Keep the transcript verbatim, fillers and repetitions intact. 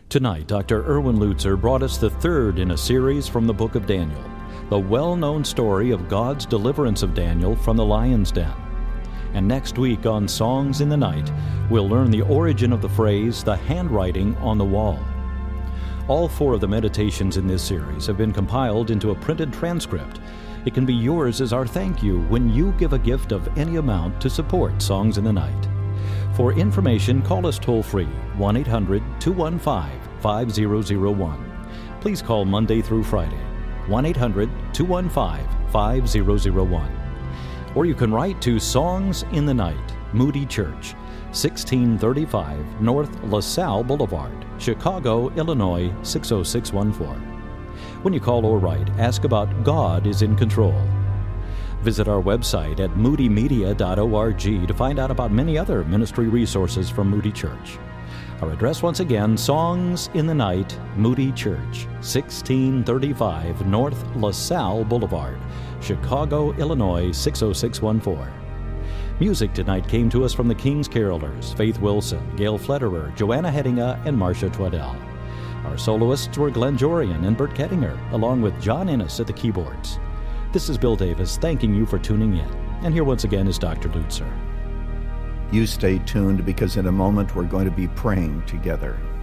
Tonight, Doctor Erwin Lutzer brought us the third in a series from the book of Daniel, the well-known story of God's deliverance of Daniel from the lion's den. And next week on Songs in the Night, we'll learn the origin of the phrase, the handwriting on the wall. All four of the meditations in this series have been compiled into a printed transcript. It can be yours as our thank you when you give a gift of any amount to support Songs in the Night. For information, call us toll-free, one eight hundred two one five five zero zero one. Please call Monday through Friday, one eight hundred two one five five zero zero one. Or you can write to Songs in the Night, Moody Church, sixteen thirty-five North LaSalle Boulevard, Chicago, Illinois, six oh six one four. When you call or write, ask about God is in Control. Visit our website at moody media dot org to find out about many other ministry resources from Moody Church. Our address once again, Songs in the Night, Moody Church, sixteen thirty-five North LaSalle Boulevard, Chicago, Illinois, six oh six one four. Music tonight came to us from the King's Carolers, Faith Wilson, Gail Flederer, Joanna Hedinga, and Marcia Twaddell. Our soloists were Glenn Jorian and Bert Kettinger, along with John Innes at the keyboards. This is Bill Davis thanking you for tuning in. And here once again is Doctor Lutzer. You stay tuned because in a moment we're going to be praying together.